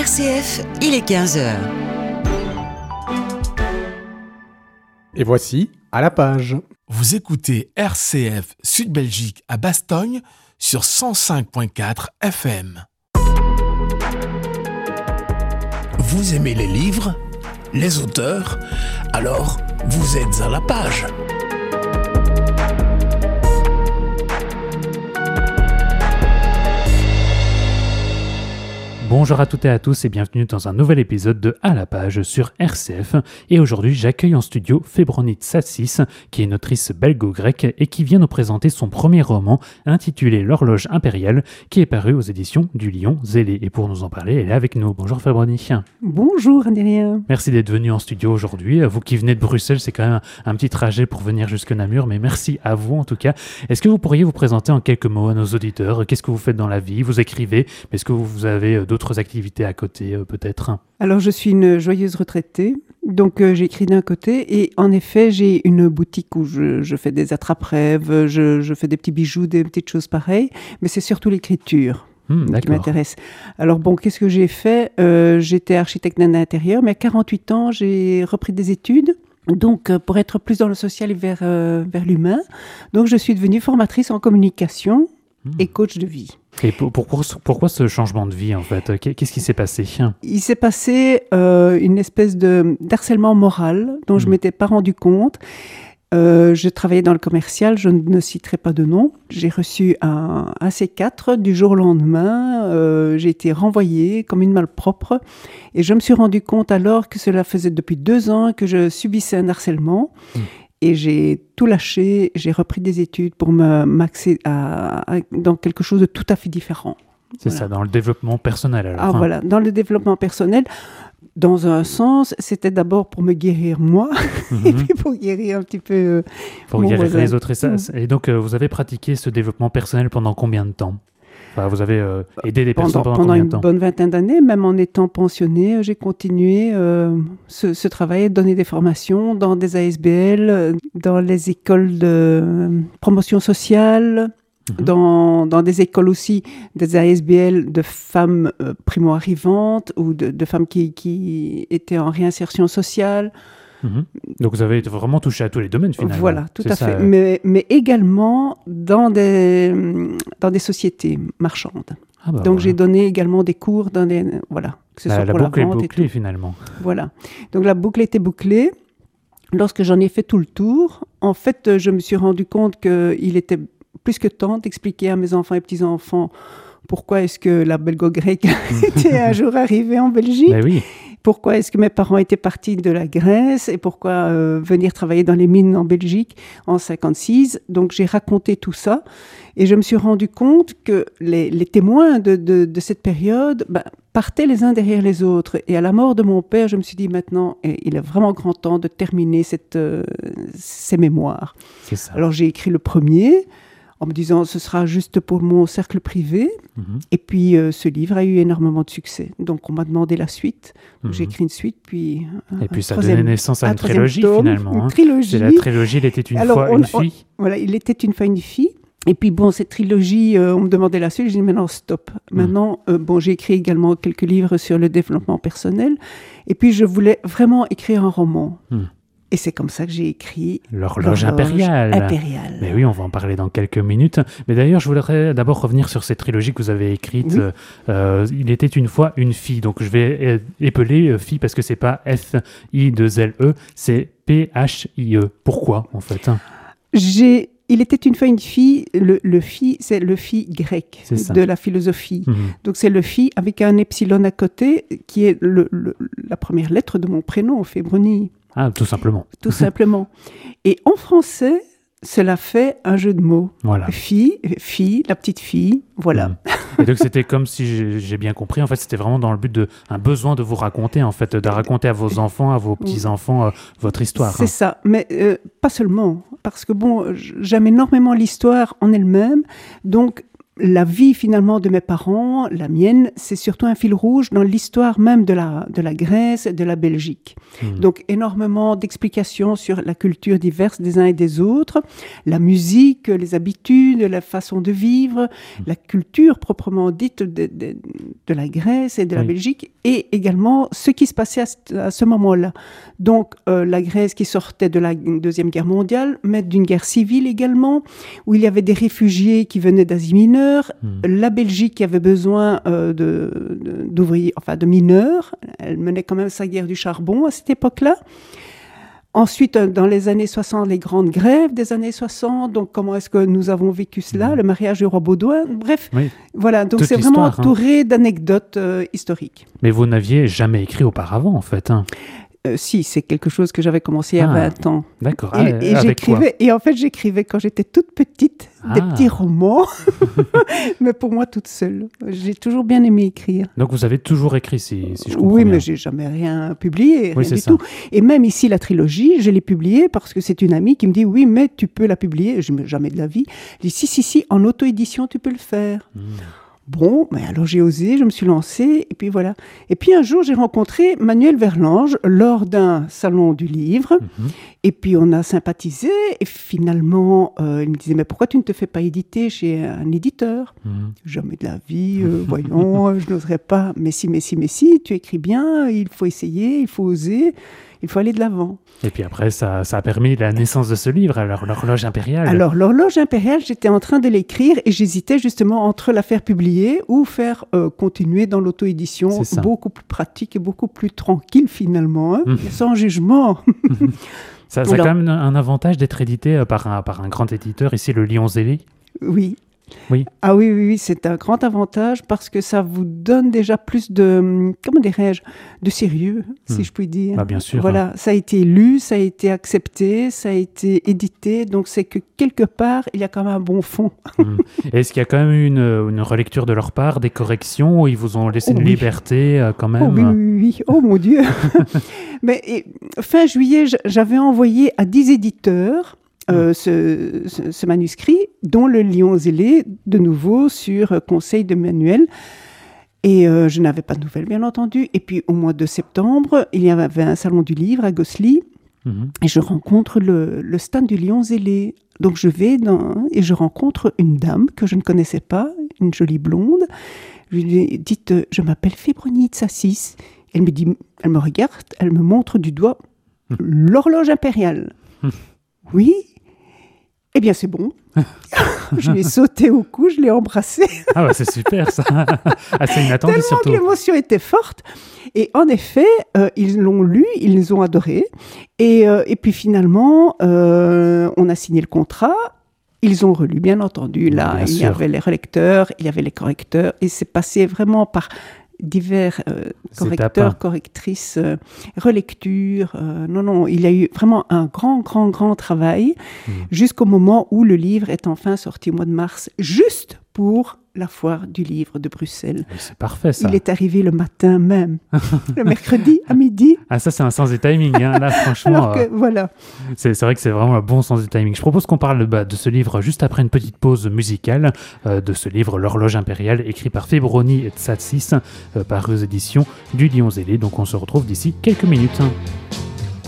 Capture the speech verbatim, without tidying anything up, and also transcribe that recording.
C F, il est quinze heures. Et voici À la page. Vous écoutez R C F Sud-Belgique à Bastogne sur cent cinq virgule quatre F M. Vous aimez les livres, les auteurs? Alors, vous êtes à la page. Bonjour à toutes et à tous et bienvenue dans un nouvel épisode de À la page sur R C F. Et aujourd'hui, j'accueille en studio Fébronite Tsatsis, qui est une autrice belgo-grecque et qui vient nous présenter son premier roman intitulé L'horloge impériale, qui est paru aux éditions du Lion Zélé. Et pour nous en parler, elle est avec nous. Bonjour Fébronite. Bonjour Adrien. Merci d'être venu en studio aujourd'hui. Vous qui venez de Bruxelles, c'est quand même un petit trajet pour venir jusque Namur, mais merci à vous en tout cas. Est-ce que vous pourriez vous présenter en quelques mots à nos auditeurs? Qu'est-ce que vous faites dans la vie? Vous écrivez, mais est-ce que vous avez d'autres D'autres activités à côté, euh, peut-être? Alors, je suis une joyeuse retraitée, donc euh, j'écris d'un côté, et en effet, j'ai une boutique où je, je fais des attrape-rêves, je, je fais des petits bijoux, des petites choses pareilles, mais c'est surtout l'écriture mmh, qui m'intéresse. Alors bon, qu'est-ce que j'ai fait? euh, J'étais architecte d'intérieur, mais à quarante-huit ans, j'ai repris des études. Donc, pour être plus dans le social et vers, euh, vers l'humain. Donc, je suis devenue formatrice en communication mmh. et coach de vie. Et pour, pour, pour, pourquoi ce changement de vie, en fait? Qu'est-ce qui s'est passé? Il s'est passé euh, une espèce de, d'harcèlement moral dont mmh. je ne m'étais pas rendu compte. Euh, je travaillais dans le commercial, je ne citerai pas de nom. J'ai reçu un, un C quatre du jour au lendemain. Euh, j'ai été renvoyée comme une malpropre. Et je me suis rendu compte alors que cela faisait depuis deux ans que je subissais un harcèlement. Mmh. Et j'ai tout lâché, j'ai repris des études pour me m'axer à, à, dans quelque chose de tout à fait différent. C'est voilà. Ça, dans le développement personnel alors. Ah enfin. voilà, dans le développement personnel. Dans un sens, c'était d'abord pour me guérir moi, mm-hmm. et puis pour guérir un petit peu euh, Pour mon guérir voisin. les autres. Et, ça, et donc, euh, vous avez pratiqué ce développement personnel pendant combien de temps? Enfin, vous avez euh, aidé des personnes pendant, pendant, pendant combien de temps? Pendant une bonne vingtaine d'années, même en étant pensionnée, j'ai continué euh, ce, ce travail, donner des formations dans des A S B L, dans les écoles de promotion sociale, mmh. dans, dans des écoles aussi, des A S B L de femmes euh, primo-arrivantes ou de, de femmes qui, qui étaient en réinsertion sociale. Mmh. Donc vous avez vraiment touché à tous les domaines finalement. Voilà, tout C'est à ça, fait. euh... Mais, mais également dans des, dans des sociétés marchandes. Ah bah Donc voilà. j'ai donné également des cours dans des... Voilà, que ce la, soit la pour boucle la est vente bouclée et tout. finalement. Voilà. Donc la boucle était bouclée. Lorsque j'en ai fait tout le tour, en fait, je me suis rendu compte qu'il était plus que temps d'expliquer à mes enfants et petits-enfants pourquoi est-ce que la belgo-grecque était un jour arrivée en Belgique. Ben oui. Pourquoi est-ce que mes parents étaient partis de la Grèce et pourquoi euh, venir travailler dans les mines en Belgique en cinquante-six. Donc j'ai raconté tout ça et je me suis rendu compte que les, les témoins de, de, de cette période ben, partaient les uns derrière les autres. Et à la mort de mon père, je me suis dit maintenant, il est vraiment grand temps de terminer cette, euh, ces mémoires. C'est ça. Alors j'ai écrit le premier en me disant ce sera juste pour mon cercle privé. Mmh. Et puis euh, ce livre a eu énormément de succès. Donc on m'a demandé la suite. Donc, mmh. j'ai écrit une suite, puis un, Et puis ça donnait naissance à une trilogie tome, finalement. Une hein. trilogie. C'est la trilogie, il était une Alors, fois on, une fille. On, voilà, il était une fois une fille. Et puis bon, cette trilogie, euh, on me demandait la suite, j'ai dit maintenant stop. Mmh. Maintenant, euh, bon, j'ai écrit également quelques livres sur le développement personnel. Et puis je voulais vraiment écrire un roman. Mmh. Et c'est comme ça que j'ai écrit L'horloge impériale. impériale. Mais oui, on va en parler dans quelques minutes. Mais d'ailleurs, je voudrais d'abord revenir sur cette trilogie que vous avez écrite. Oui. Euh, il était une fois une fille. Donc je vais épeler euh, fille parce que c'est pas F I deux L E, c'est P H I E. Pourquoi en fait? J'ai... Il était une fois une fille, le, le phi, c'est le phi grec de la philosophie. Mmh. Donc c'est le phi avec un epsilon à côté qui est le, le, la première lettre de mon prénom, Fébroni. Ah, tout simplement. Tout simplement. Et en français, cela fait un jeu de mots. Voilà. Fille, fille, la petite fille, voilà. Mmh. Et donc c'était comme si j'ai, j'ai bien compris, en fait c'était vraiment dans le but de un besoin de vous raconter, en fait, de raconter à vos enfants, à vos petits-enfants euh, votre histoire. C'est hein. ça, mais euh, pas seulement, parce que bon, j'aime énormément l'histoire en elle-même, donc la vie finalement de mes parents, la mienne, c'est surtout un fil rouge dans l'histoire même de la, de la Grèce et de la Belgique. Mmh. Donc énormément d'explications sur la culture diverse des uns et des autres, la musique, les habitudes, la façon de vivre, mmh. la culture proprement dite de, de, de la Grèce et de la oui. Belgique, et également ce qui se passait à ce, à ce moment-là. Donc euh, la Grèce qui sortait de la Deuxième Guerre mondiale, mais d'une guerre civile également, où il y avait des réfugiés qui venaient d'Asie mineure, Mmh. la Belgique qui avait besoin euh, de, de, d'ouvriers, enfin de mineurs, elle menait quand même sa guerre du charbon à cette époque-là. Ensuite, dans les années soixante, les grandes grèves des années soixante, donc comment est-ce que nous avons vécu cela, mmh. le mariage du roi Baudouin, bref, oui. voilà, donc toute c'est vraiment entouré hein. d'anecdotes euh, historiques. Mais vous n'aviez jamais écrit auparavant en fait hein. Euh, si, c'est quelque chose que j'avais commencé il y a ah, vingt ans. D'accord. Et, ah, et j'écrivais, et en fait, j'écrivais quand j'étais toute petite, ah. des petits romans, mais pour moi toute seule. J'ai toujours bien aimé écrire. Donc vous avez toujours écrit, si, si je comprends oui, bien. Oui, mais j'ai jamais rien publié, oui, rien du ça. tout. Et même ici, la trilogie, je l'ai publiée parce que c'est une amie qui me dit, oui, mais tu peux la publier. Je ne jamais de la vie. Je dis, si, si, si, en auto-édition, tu peux le faire. Mmh. Bon, mais alors j'ai osé, je me suis lancée, et puis voilà. Et puis un jour, j'ai rencontré Manuel Verlange lors d'un salon du livre, mmh. et puis on a sympathisé, et finalement, euh, il me disait, mais pourquoi tu ne te fais pas éditer chez un éditeur ? mmh. Jamais de la vie, euh, voyons, je n'oserais pas. Mais si, mais si, mais si, tu écris bien, il faut essayer, il faut oser, il faut aller de l'avant. Et puis après, ça, ça a permis la naissance de ce livre, alors l'horloge impériale. Alors l'horloge impériale, j'étais en train de l'écrire et j'hésitais justement entre la faire publier ou faire euh, continuer dans l'auto-édition, beaucoup plus pratique et beaucoup plus tranquille finalement, hein, mmh. sans jugement. ça, ça alors, a quand même un avantage d'être édité par un, par un grand éditeur, ici le Lion Zélé. Oui. Oui. Ah oui, oui, oui, c'est un grand avantage parce que ça vous donne déjà plus de, comment dirais-je, de sérieux, mmh. si je puis dire. Bah, bien sûr. Voilà, hein. ça a été lu, ça a été accepté, ça a été édité, donc c'est que quelque part, il y a quand même un bon fond. Mmh. Est-ce qu'il y a quand même eu une, une relecture de leur part, des corrections, où ils vous ont laissé oh, une oui. liberté euh, quand même Oh oui, oui, oui, oh mon Dieu. Mais et, fin juillet, j'avais envoyé à dix éditeurs Euh, ce, ce, ce manuscrit, dont le Lion Zélé, de nouveau, sur euh, conseil de Manuel. Et euh, je n'avais pas de nouvelles, bien entendu. Et puis, au mois de septembre, il y avait un salon du livre à Gosselies. Mm-hmm. Et je rencontre le, le stand du Lion Zélé. Donc, je vais dans, et je rencontre une dame que je ne connaissais pas, une jolie blonde. Je lui dis, dites, je m'appelle Fébronide Sassis. Elle me dit, elle me regarde, elle me montre du doigt mm. l'horloge impériale. Mm. Oui. Eh bien, c'est bon. Je lui ai sauté au cou, je l'ai embrassé. Ah bah c'est super ça. Assez inattendu Tellement surtout. Que l'émotion était forte. Et en effet, euh, ils l'ont lu, ils ont adoré. Et, euh, et puis finalement, euh, on a signé le contrat. Ils ont relu, bien entendu. Là, bien il sûr. y avait les relecteurs, il y avait les correcteurs. Et c'est passé vraiment par divers euh, correcteurs, correctrices, euh, relectures. Euh, non, non, il y a eu vraiment un grand, grand, grand travail mmh. jusqu'au moment où le livre est enfin sorti au mois de mars, juste pour la foire du livre de Bruxelles. C'est parfait, ça. Il est arrivé le matin même, le mercredi à midi. Ah, ça, c'est un sens du timing, hein. Là, franchement. Alors que, euh, voilà. C'est, c'est vrai que c'est vraiment un bon sens du timing. Je propose qu'on parle bah, de ce livre juste après une petite pause musicale, euh, de ce livre, L'horloge impériale, écrit par Fébroni et Tsatsis, euh, paru aux éditions du Lion Zélé. Donc, on se retrouve d'ici quelques minutes.